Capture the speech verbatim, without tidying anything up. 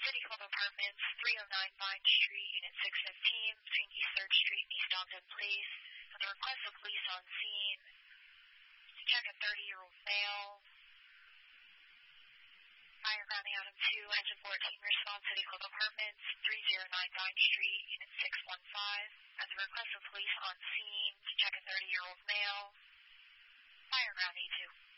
City Club Apartments, three oh nine Vine Street, Unit six fifteen, between East third Street and East Ogden Place. At the request of police on scene, to check a thirty-year-old male. Fire grounding out of two, engine fourteen, response City Club Apartments, three oh nine Vine Street, Unit six one five. At the request of police on scene, to check a thirty-year-old male. Fire ground E two.